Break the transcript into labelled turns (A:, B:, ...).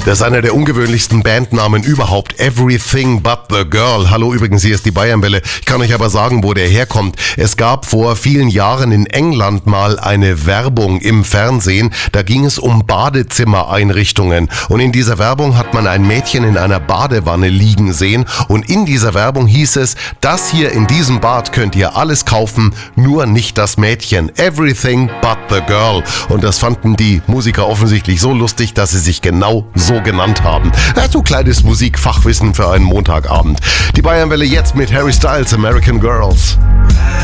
A: Das ist einer der ungewöhnlichsten Bandnamen überhaupt. Everything but the Girl. Hallo, übrigens, hier ist die Bayernwelle. Ich kann euch aber sagen, wo der herkommt. Es gab vor vielen Jahren in England mal eine Werbung im Fernsehen. Da ging es um Badezimmereinrichtungen. Und in dieser Werbung hat man ein Mädchen in einer Badewanne liegen sehen. Und in dieser Werbung hieß es, das hier in diesem Bad könnt ihr alles kaufen, nur nicht das Mädchen. Everything but the Girl. Und das fanden die Musiker offensichtlich so lustig, dass sie sich genau so genannt haben. So kleines Musikfachwissen für einen Montagabend. Die Bayernwelle jetzt mit Harry Styles, American Girls.